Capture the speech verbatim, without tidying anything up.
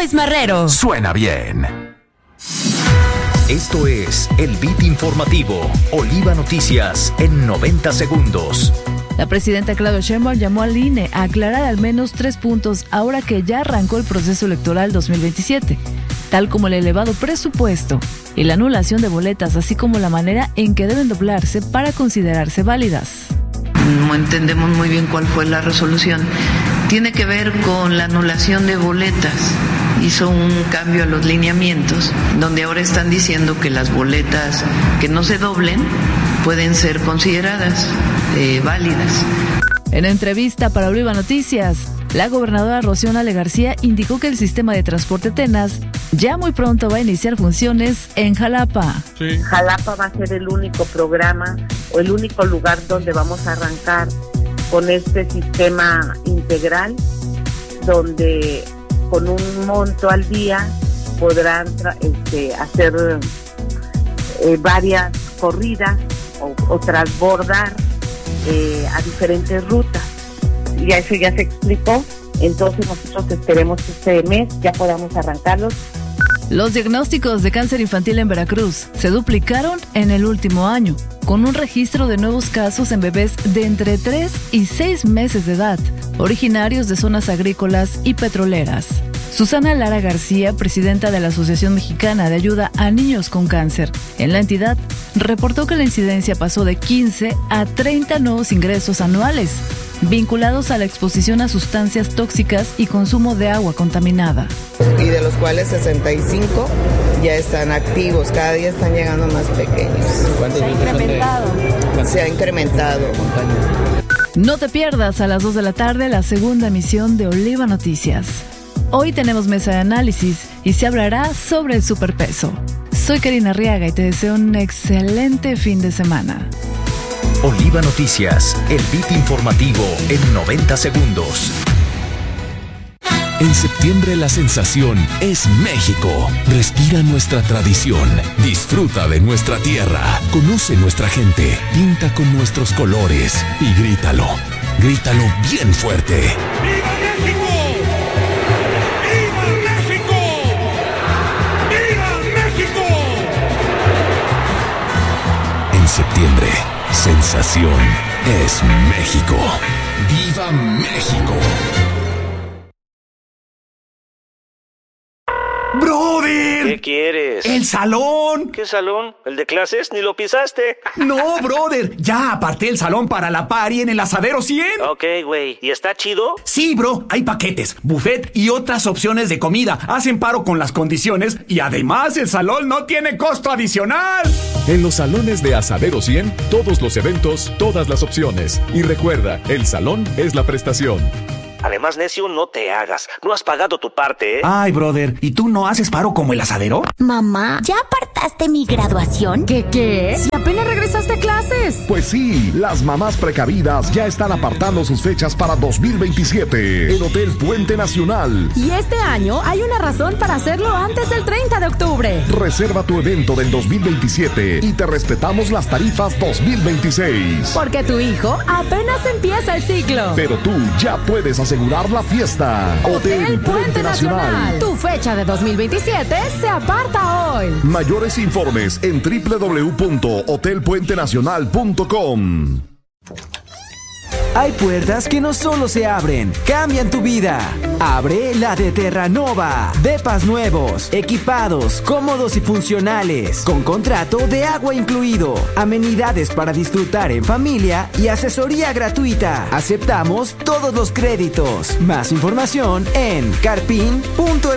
Joyce Marrero. Suena bien. Esto es el Beat Informativo, Oliva Noticias en noventa segundos. La presidenta Claudia Sheinbaum llamó al I N E a aclarar al menos tres puntos ahora que ya arrancó el proceso electoral dos mil veintisiete, tal como el elevado presupuesto y la anulación de boletas, así como la manera en que deben doblarse para considerarse válidas. No entendemos muy bien cuál fue la resolución. Tiene que ver con la anulación de boletas. Hizo un cambio a los lineamientos, donde ahora están diciendo que las boletas que no se doblen pueden ser consideradas eh, válidas. En entrevista para Oliva Noticias, la gobernadora Rocío Nale García indicó que el sistema de transporte Tenas ya muy pronto va a iniciar funciones en Jalapa. Sí. Jalapa va a ser el único programa o el único lugar donde vamos a arrancar con este sistema integral, donde con un monto al día podrán este, hacer eh, varias corridas o, o transbordar eh, a diferentes rutas. Ya eso ya se explicó, entonces nosotros esperemos que este mes ya podamos arrancarlos. Los diagnósticos de cáncer infantil en Veracruz se duplicaron en el último año, con un registro de nuevos casos en bebés de entre tres y seis meses de edad, originarios de zonas agrícolas y petroleras. Susana Lara García, presidenta de la Asociación Mexicana de Ayuda a Niños con Cáncer en la entidad, reportó que la incidencia pasó de quince a treinta nuevos ingresos anuales, vinculados a la exposición a sustancias tóxicas y consumo de agua contaminada. Y de los cuales sesenta y cinco ya están activos, cada día están llegando más pequeños. ¿Se ha incrementado? Se ha incrementado. No te pierdas a las dos de la tarde la segunda emisión de Oliva Noticias. Hoy tenemos mesa de análisis y se hablará sobre el superpeso. Soy Karina Arriaga y te deseo un excelente fin de semana. Oliva Noticias, el beat informativo en noventa segundos. En septiembre la sensación es México. Respira nuestra tradición, disfruta de nuestra tierra, conoce nuestra gente, pinta con nuestros colores y grítalo, grítalo bien fuerte. ¡Viva México! ¡Viva México! ¡Viva México! En septiembre, sensación es México. ¡Viva México! ¡Brother! ¿Qué quieres? ¡El salón! ¿Qué salón? ¿El de clases? ¡Ni lo pisaste! No, brother. Ya aparté el salón para la party en el Asadero cien. Ok, güey. ¿Y está chido? Sí, bro. Hay paquetes, buffet y otras opciones de comida. Hacen paro con las condiciones y además el salón no tiene costo adicional. En los salones de Asadero cien, todos los eventos, todas las opciones. Y recuerda, el salón es la prestación. Además, necio, no te hagas. No has pagado tu parte, ¿eh? Ay, brother, ¿y tú no haces paro como el Asadero? Mamá, ¿ya apartaste mi graduación? ¿Qué qué? Si apenas regresaste a clases. Pues sí, las mamás precavidas ya están apartando sus fechas para dos mil veintisiete en Hotel Puente Nacional. Y este año hay una razón para hacerlo antes del treinta de octubre. Reserva tu evento del dos mil veintisiete y te respetamos las tarifas dos mil veintiséis. Porque tu hijo apenas empieza el ciclo. Pero tú ya puedes hacer asegurar la fiesta. Hotel, Hotel Puente, Puente Nacional. Nacional. Tu fecha de dos mil veintisiete se aparta hoy. Mayores informes en doble u doble u doble u punto hotel puente nacional punto com. Hay puertas que no solo se abren, cambian tu vida. Abre la de Terranova. Depas nuevos, equipados, cómodos y funcionales, con contrato de agua incluido, amenidades para disfrutar en familia y asesoría gratuita. Aceptamos todos los créditos. Más información en carpin punto